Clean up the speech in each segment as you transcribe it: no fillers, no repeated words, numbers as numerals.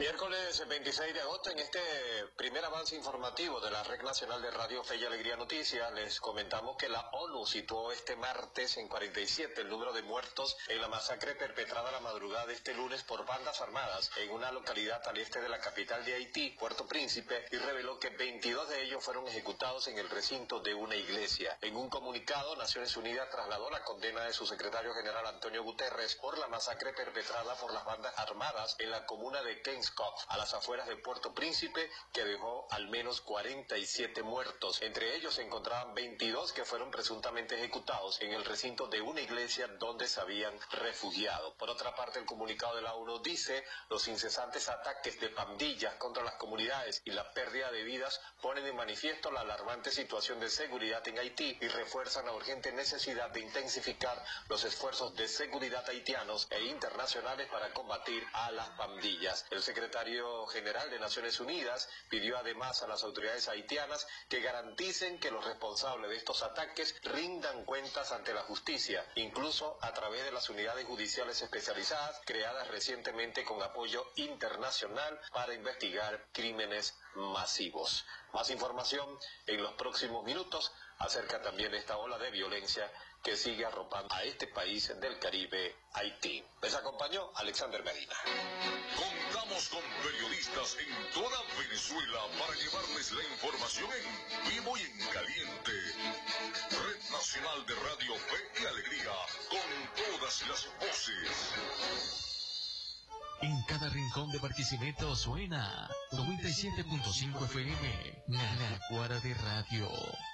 Miércoles 26 de agosto, en este primer avance informativo de la Red Nacional de Radio Fe y Alegría Noticias, les comentamos que la ONU situó este martes en 47 el número de muertos en la masacre perpetrada la madrugada de este lunes por bandas armadas en una localidad al este de la capital de Haití, Puerto Príncipe, y reveló que 22 de ellos fueron ejecutados en el recinto de una iglesia. En un comunicado, Naciones Unidas trasladó la condena de su secretario general Antonio Guterres por la masacre perpetrada por las bandas armadas en la comuna de Kengskov, a las afueras de Puerto Príncipe, que dejó al menos 47 muertos. Entre ellos se encontraban 22 que fueron presuntamente ejecutados en el recinto de una iglesia donde se habían refugiado. Por otra parte, el comunicado de la ONU dice: los incesantes ataques de pandillas contra las comunidades y la pérdida de vidas ponen en manifiesto la alarmante situación de seguridad en Haití y refuerzan la urgente necesidad de intensificar los esfuerzos de seguridad haitianos e internacionales para combatir a las pandillas. El secretario general de Naciones Unidas pidió además a las autoridades haitianas que garanticen que los responsables de estos ataques rindan cuentas ante la justicia, incluso a través de las unidades judiciales especializadas creadas recientemente con apoyo internacional para investigar crímenes masivos. Más información en los próximos minutos acerca también de esta ola de violencia que sigue arropando a este país del Caribe, Haití. Les acompañó Alexander Medina. Contamos con periodistas en toda Venezuela para llevarles la información en vivo y en caliente. Red Nacional de Radio Fe y Alegría, con todas las voces. En cada rincón de Barquisimeto suena 97.5 FM, Nanacuara de Radio.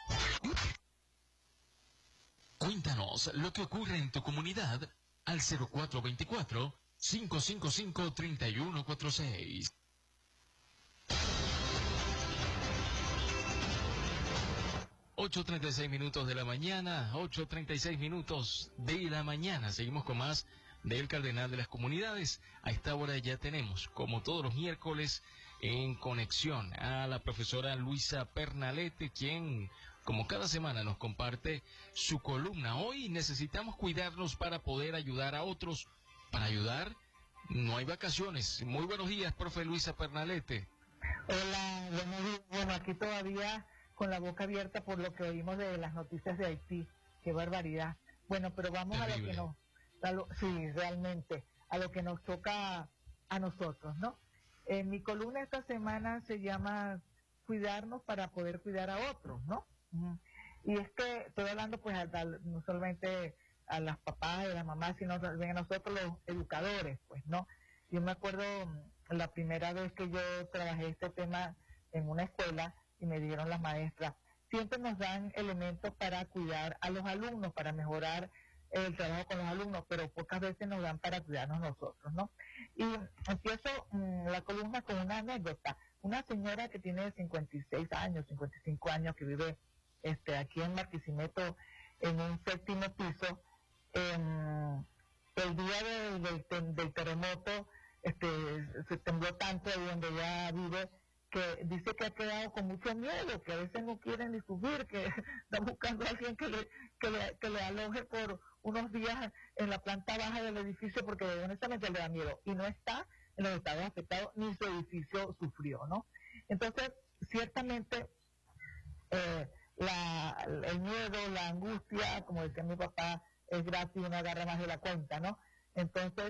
Cuéntanos lo que ocurre en tu comunidad al 0424-555-3146. 8:36 minutos de la mañana, 8:36 minutos de la mañana. Seguimos con más del Cardenal de las Comunidades. A esta hora ya tenemos, como todos los miércoles, en conexión a la profesora Luisa Pernalete, quien, como cada semana, nos comparte su columna. Hoy necesitamos cuidarnos para poder ayudar a otros. Para ayudar, no hay vacaciones. Muy buenos días, profe Luisa Pernalete. Hola, buenos días. Bueno, aquí todavía con la boca abierta por lo que oímos de las noticias de Haití. Qué barbaridad. Bueno, pero vamos Terrible. Sí, realmente, a lo que nos toca a nosotros, ¿no? Mi columna esta semana se llama Cuidarnos para poder cuidar a otros, ¿no? Y es que estoy hablando pues no solamente a las papás y a las mamás, sino también a nosotros los educadores, pues, ¿no? Yo me acuerdo la primera vez que yo trabajé este tema en una escuela y me dijeron las maestras, siempre nos dan elementos para cuidar a los alumnos, para mejorar el trabajo con los alumnos, pero pocas veces nos dan para cuidarnos nosotros, ¿no? Y empiezo la columna con una anécdota. Una señora que tiene 56 años, 55 años, que vive aquí en Barquisimeto, en un 7º piso, el día del terremoto, se tembló tanto ahí donde ella vive, que dice que ha quedado con mucho miedo, que a veces no quieren ni subir, que está buscando a alguien que le aloje por unos días en la planta baja del edificio, porque honestamente le da miedo, y no está en los estados afectados, ni su edificio sufrió, ¿no? Entonces, ciertamente, el miedo, la angustia, como decía mi papá, es gratis, uno agarra más de la cuenta, ¿no? Entonces,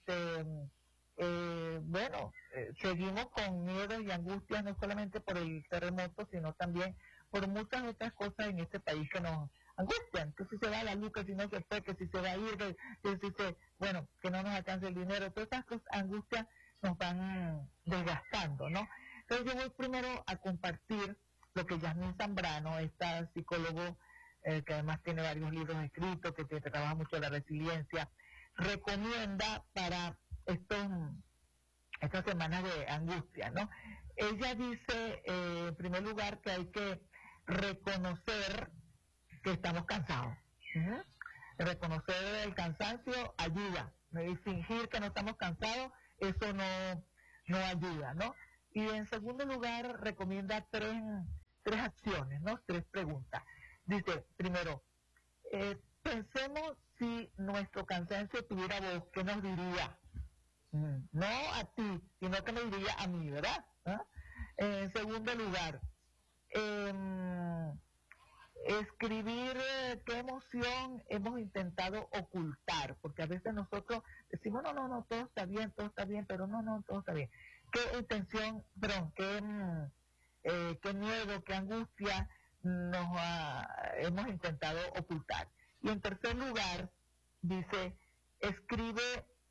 seguimos con miedos y angustias, no solamente por el terremoto, sino también por muchas otras cosas en este país que nos angustian, que si se va la luz, que si no se fue, que si se va a ir, que no nos alcance el dinero, todas estas angustias nos van desgastando, ¿no? Entonces yo voy primero a compartir lo que Yasmín Zambrano, esta psicólogo que además tiene varios libros escritos, que trabaja mucho la resiliencia, recomienda para estas semanas de angustia, ¿no? Ella dice, en primer lugar, que hay que reconocer que estamos cansados. Reconocer el cansancio ayuda. Y fingir que no estamos cansados, eso no ayuda, ¿no? Y en segundo lugar, recomienda tres acciones, ¿no? 3 preguntas. Dice, primero, pensemos si nuestro cansancio tuviera voz, ¿qué nos diría? No a ti, sino que me diría a mí, ¿verdad? ¿Ah? En segundo lugar, escribir qué emoción hemos intentado ocultar, porque a veces nosotros decimos, no, todo está bien, pero no, todo está bien. ¿Qué intención, perdón, qué miedo, qué angustia hemos intentado ocultar? Y en tercer lugar, dice, escribe,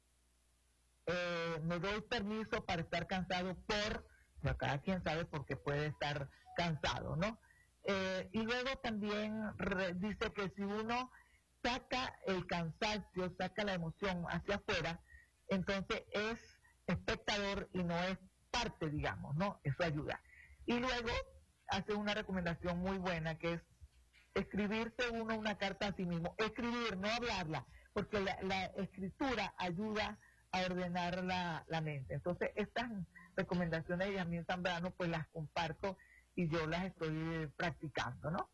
me doy permiso para estar cansado cada quien sabe por qué puede estar cansado, ¿no? Y luego también dice que si uno saca el cansancio, saca la emoción hacia afuera, entonces es espectador y no es parte, digamos, ¿no? Eso ayuda. Y luego hace una recomendación muy buena que es escribirse uno una carta a sí mismo, escribir, no hablarla, porque la escritura ayuda a ordenar la mente. Entonces, estas recomendaciones de Yasmín Zambrano, pues las comparto y yo las estoy practicando, ¿no?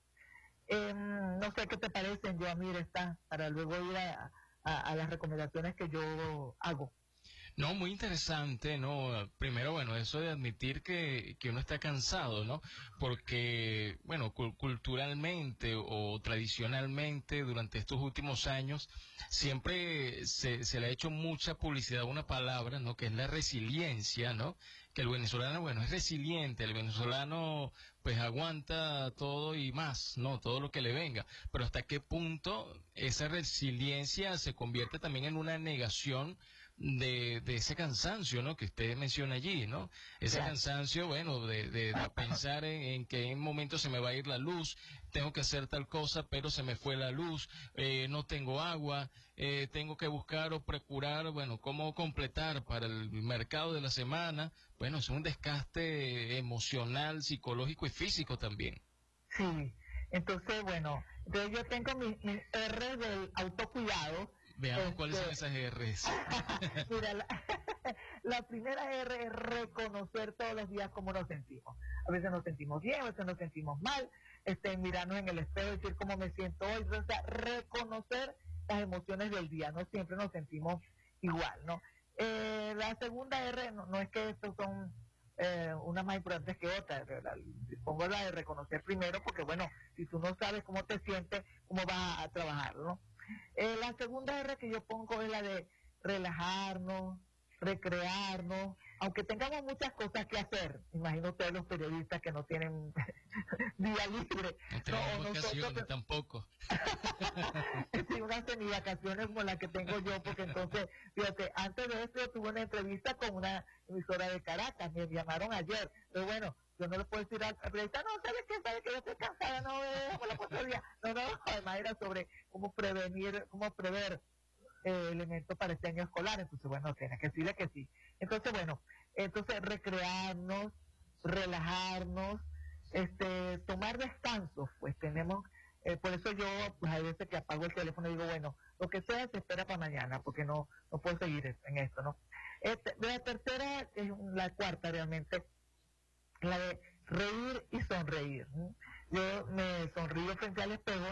No sé qué te parecen, yo mira, está para luego ir a las recomendaciones que yo hago. No, muy interesante, ¿no? Primero, bueno, eso de admitir que uno está cansado, ¿no? Porque, bueno, culturalmente o tradicionalmente durante estos últimos años siempre se le ha hecho mucha publicidad a una palabra, ¿no? Que es la resiliencia, ¿no? Que el venezolano, bueno, es resiliente, el venezolano pues aguanta todo y más, ¿no? Todo lo que le venga. Pero hasta qué punto esa resiliencia se convierte también en una negación de ese cansancio, ¿no? Que usted menciona allí, ¿no? Ese cansancio, bueno, de pensar en que en un momento se me va a ir la luz, tengo que hacer tal cosa, pero se me fue la luz, no tengo agua, tengo que buscar o procurar, bueno, cómo completar para el mercado de la semana. Bueno, es un desgaste emocional, psicológico y físico también. Sí, entonces, bueno, entonces yo tengo mi R del autocuidado. Veamos cuáles son esas R's. Mira, la primera R es reconocer todos los días cómo nos sentimos. A veces nos sentimos bien, a veces nos sentimos mal, mirarnos en el espejo y decir cómo me siento hoy. O sea, reconocer las emociones del día, no siempre nos sentimos igual, ¿no? La segunda R, no es que estos son unas más importantes que otras, pongo la de reconocer primero porque, bueno, si tú no sabes cómo te sientes, ¿cómo vas a trabajarlo, no? La segunda R que yo pongo es la de relajarnos, recrearnos, aunque tengamos muchas cosas que hacer. Imagino ustedes los periodistas que no tienen día libre. No tenemos vacaciones tampoco. Sí, unas semivacaciones como las que tengo yo, porque entonces, fíjate, antes de esto yo tuve una entrevista con una emisora de Caracas, me llamaron ayer, pero bueno, yo no le puedo decir al periodista, no, ¿sabes qué? ¿Sabes que yo estoy cansada? No, déjame otro día. No, además era sobre cómo prever elementos para este año escolar, entonces bueno, tiene que decirle que sí. Entonces bueno, recrearnos, relajarnos, tomar descansos, pues tenemos, por eso yo pues hay veces que apago el teléfono y digo, bueno, lo que sea se espera para mañana, porque no puedo seguir en esto, ¿no? La tercera, es la cuarta realmente, la de reír y sonreír. Yo me sonrío frente al espejo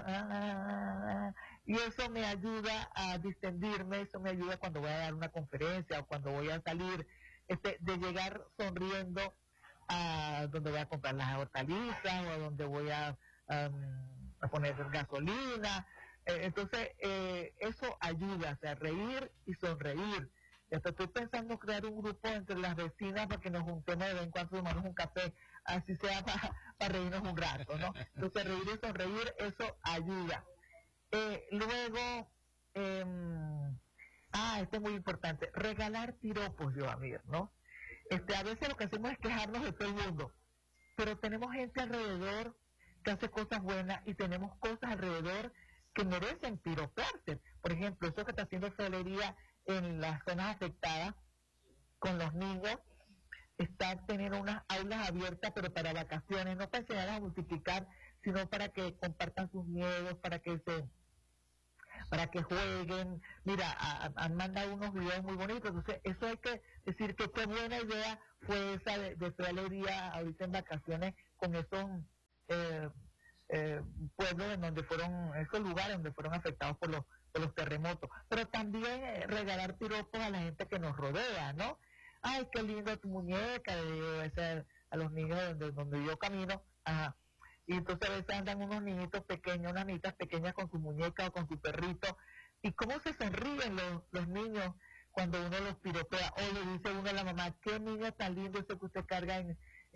y eso me ayuda a distendirme, eso me ayuda cuando voy a dar una conferencia o cuando voy a salir, de llegar sonriendo a donde voy a comprar las hortalizas o a donde voy a poner gasolina. Entonces, eso ayuda, o sea, reír y sonreír. Estoy pensando crear un grupo entre las vecinas para que nos juntemos de vez en cuando, tomamos un café, así sea para reírnos un rato, ¿no? Entonces, reír y sonreír, eso ayuda. Luego, esto es muy importante, regalar piropos, Joamir, ¿no? A veces lo que hacemos es quejarnos de todo el mundo, pero tenemos gente alrededor que hace cosas buenas y tenemos cosas alrededor que merecen piropearse. Por ejemplo, eso que está haciendo Celería en las zonas afectadas con los niños, está teniendo unas aulas abiertas, pero para vacaciones, no para enseñarlas a multiplicar, sino para que compartan sus miedos, para que jueguen. Mira, han mandado unos videos muy bonitos, entonces eso hay que decir que qué buena idea fue esa de Alegría ahorita en vacaciones con esos pueblos en donde fueron, esos lugares donde fueron afectados por los terremotos, pero también regalar piropos a la gente que nos rodea, ¿no? Ay, qué lindo tu muñeca, a los niños donde yo camino, ajá. Y entonces a veces andan unos niñitos pequeños, unas niñitas pequeñas con su muñeca o con su perrito, y cómo se sonríen los niños cuando uno los piropea, o le dice uno a la mamá, qué niño tan lindo ese que usted carga en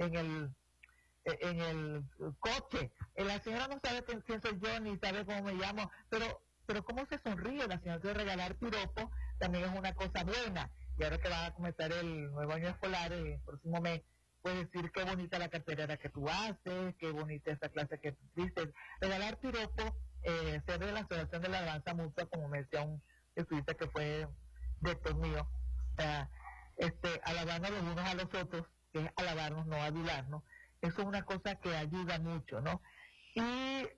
el coche. La señora no sabe quién soy yo, ni sabe cómo me llamo, pero cómo se sonríe la señora. Entonces regalar piropos también es una cosa buena. Y ahora que va a comenzar el nuevo año escolar, el próximo mes, puedes decir qué bonita la cartera que tú haces, qué bonita esta clase que tú dices. Regalar piropos, ser de la Asociación de la Alabanza Mutua, como me decía un jesuita que fue director mío, alabarnos los unos a los otros, que es alabarnos, no adularnos. Eso es una cosa que ayuda mucho, ¿no? Y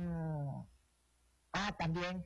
también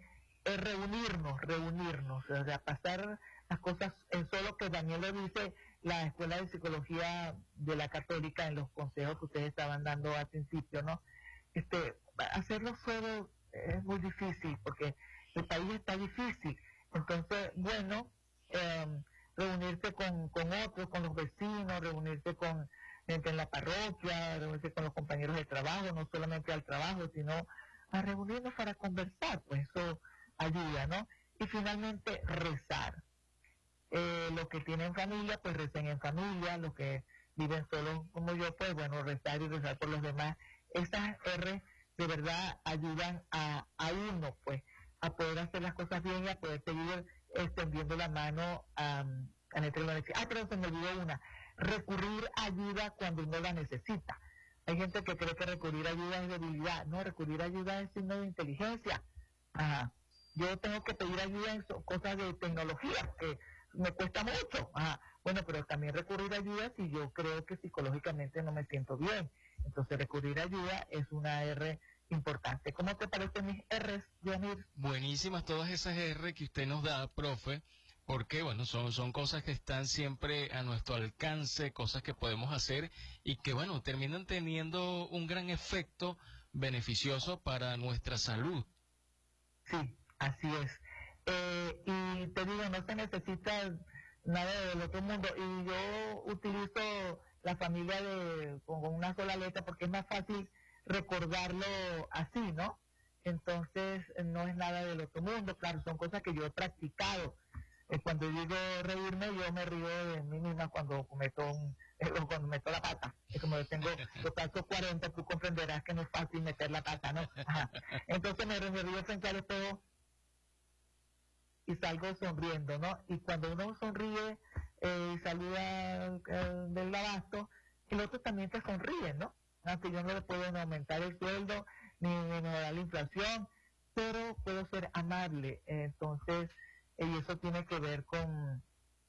reunirnos, o sea, pasar las cosas, solo que Daniel lo dice, la Escuela de Psicología de la Católica, en los consejos que ustedes estaban dando al principio, ¿no? Hacerlo solo es muy difícil, porque el país está difícil. Entonces, bueno, reunirse con otros, con los vecinos, reunirse con gente en la parroquia, reunirse con los compañeros de trabajo, no solamente al trabajo, sino a reunirnos para conversar, pues eso ayuda, ¿no? Y finalmente rezar. Los que tienen familia, pues recen en familia, los que viven solos como yo, pues bueno, rezar y rezar por los demás. Estas R de verdad ayudan a uno, pues, a poder hacer las cosas bien y a poder seguir extendiendo la mano a nuestra iglesia. Pero se me olvidó una. Recurrir a ayuda cuando uno la necesita. Hay gente que cree que recurrir a ayuda es debilidad. No, recurrir a ayuda es signo de inteligencia. Ajá. Yo tengo que pedir ayuda en cosas de tecnología, que me cuesta mucho. Ajá. Bueno, pero también recurrir a ayuda si yo creo que psicológicamente no me siento bien. Entonces recurrir a ayuda es una R importante. ¿Cómo te parecen mis R's, Yanir? Buenísimas todas esas R que usted nos da, profe, porque bueno, son cosas que están siempre a nuestro alcance, cosas que podemos hacer y que bueno, terminan teniendo un gran efecto beneficioso para nuestra salud. Sí, así es. Y te digo, no se necesita nada del otro mundo. Y yo utilizo la familia con una sola letra porque es más fácil recordarlo así, ¿no? Entonces no es nada del otro mundo. Claro, son cosas que yo he practicado. Cuando digo reírme, yo me río de mí misma cuando cuando meto la pata. Es como yo tengo los pasos 40, tú comprenderás que no es fácil meter la pata, ¿no? Ajá. Entonces me río frente al espejo y salgo sonriendo, ¿no? Y cuando uno sonríe y saluda del abasto, el otro también te sonríe, ¿no? Aunque yo no le puedo ni aumentar el sueldo, ni mejorar la inflación, pero puedo ser amable. Entonces, y eso tiene que ver con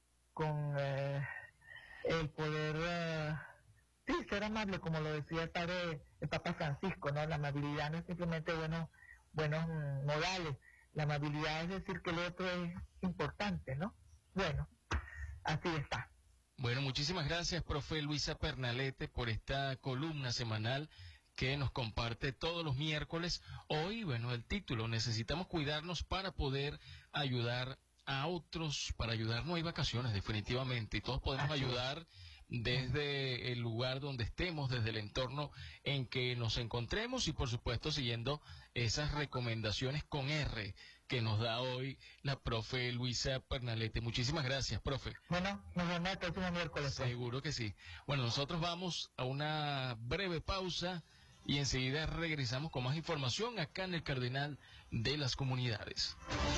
el poder, sí, ser amable, como lo decía el Papa Francisco, ¿no? La amabilidad no es simplemente buenos modales. La amabilidad es decir que el otro es importante, ¿no? Bueno, así está. Bueno, muchísimas gracias, profe Luisa Pernalete, por esta columna semanal que nos comparte todos los miércoles. Hoy, bueno, el título, necesitamos cuidarnos para poder ayudar a otros, para ayudar no hay vacaciones definitivamente, y todos podemos ayudar desde el lugar donde estemos, desde el entorno en que nos encontremos y por supuesto siguiendo esas recomendaciones con R que nos da hoy la profe Luisa Pernalete. Muchísimas gracias, profe. Bueno, nos vemos el próximo miércoles. Seguro que sí. Bueno, nosotros vamos a una breve pausa y enseguida regresamos con más información acá en el Cardenal de las Comunidades.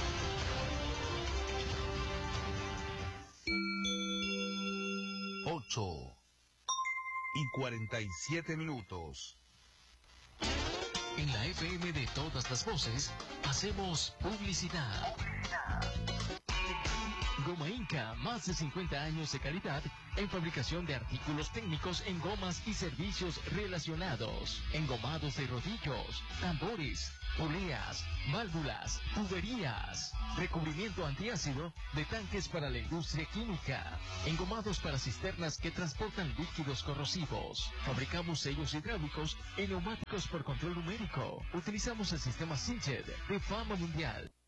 8:47. En la FM de todas las voces, hacemos publicidad. Goma Inca, más de 50 años de calidad en fabricación de artículos técnicos en gomas y servicios relacionados, engomados de rodillos, tambores, poleas, válvulas, tuberías, recubrimiento antiácido de tanques para la industria química, engomados para cisternas que transportan líquidos corrosivos. Fabricamos sellos hidráulicos y neumáticos por control numérico. Utilizamos el sistema Sinched de fama mundial.